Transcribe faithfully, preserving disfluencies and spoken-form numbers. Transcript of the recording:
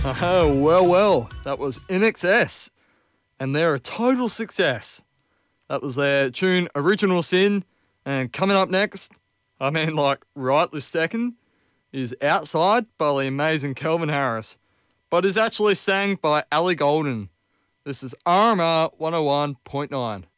Oh, well, well, that was I N X S, and they're a total success. That was their tune Original Sin, and coming up next, I mean like right this second, is Outside by the amazing Calvin Harris, but is actually sang by Ali Golden. This is R M R one oh one point nine.